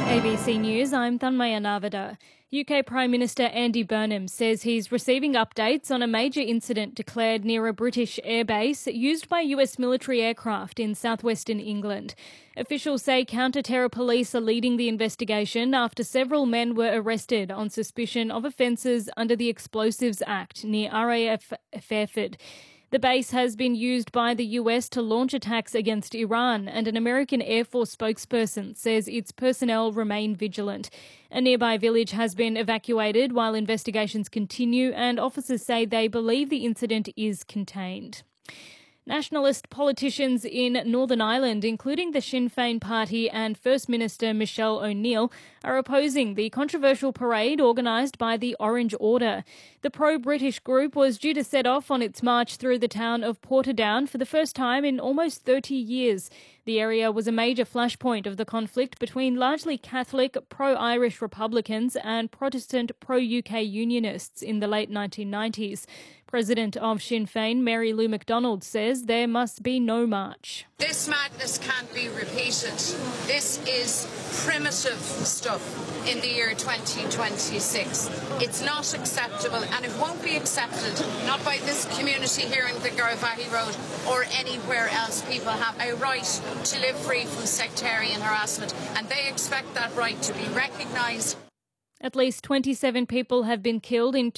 ABC News, I'm Thanmaya Navada. UK Prime Minister Andy Burnham says he's receiving updates on a major incident declared near a British airbase used by US military aircraft in southwestern England. Officials say counter-terror police are leading the investigation after several men were arrested on suspicion of offences under the Explosives Act near RAF Fairford. The base has been used by the US to launch attacks against Iran, and an American Air Force spokesperson says its personnel remain vigilant. A nearby village has been evacuated while investigations continue, and officers say they believe the incident is contained. Nationalist politicians in Northern Ireland, including the Sinn Féin party and First Minister Michelle O'Neill, are opposing the controversial parade organised by the Orange Order. The pro-British group was due to set off on its march through the town of Portadown for the first time in almost 30 years. The area was a major flashpoint of the conflict between largely Catholic, pro-Irish Republicans and Protestant pro-UK Unionists in the late 1990s. President of Sinn Féin, Mary Lou McDonald, says there must be no march. This madness can't be repeated. This is primitive stuff in the year 2026. It's not acceptable, and it won't be accepted, not by this community here in the Garavaghey Road or anywhere else. People have a right to live free from sectarian harassment, and they expect that right to be recognised. At least 27 people have been killed in